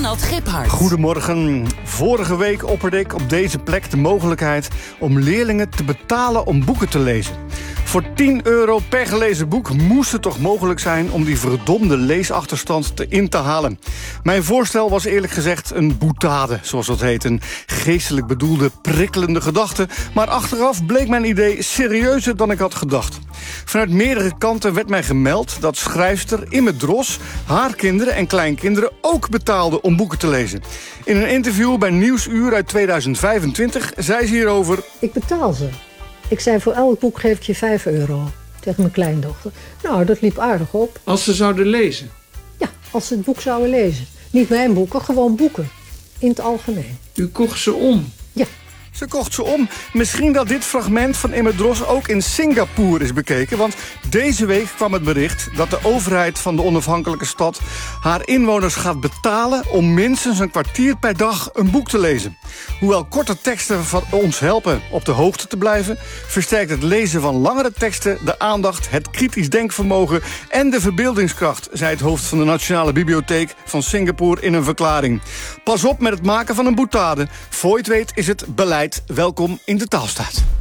Ronald Giphart. Goedemorgen. Vorige week opperde ik op deze plek de mogelijkheid om leerlingen te betalen om boeken te lezen. Voor €10 per gelezen boek moest het toch mogelijk zijn om die verdomde leesachterstand in te halen. Mijn voorstel was eerlijk gezegd een boutade, zoals dat heet. Een geestelijk bedoelde, prikkelende gedachte. Maar achteraf bleek mijn idee serieuzer dan ik had gedacht. Vanuit meerdere kanten werd mij gemeld dat schrijfster Imme Dros haar kinderen en kleinkinderen ook betaalde om boeken te lezen. In een interview bij Nieuwsuur uit 2025 zei ze hierover: Ik betaal ze. Ik zei, voor elk boek geef ik je €5 tegen mijn kleindochter. Nou, dat liep aardig op. Als ze zouden lezen? Ja, als ze het boek zouden lezen. Niet mijn boeken, gewoon boeken. In het algemeen. U kocht ze om? Ja. Ze kocht ze om. Misschien dat dit fragment van Imme Dros ook in Singapore is bekeken. Want deze week kwam het bericht dat de overheid van de onafhankelijke stad haar inwoners gaat betalen om minstens een kwartier per dag een boek te lezen. Hoewel korte teksten van ons helpen op de hoogte te blijven, versterkt het lezen van langere teksten de aandacht, het kritisch denkvermogen en de verbeeldingskracht, zei het hoofd van de Nationale Bibliotheek van Singapore in een verklaring. Pas op met het maken van een boutade. Voor je het weet is het beleid welkom in de Taalstaat.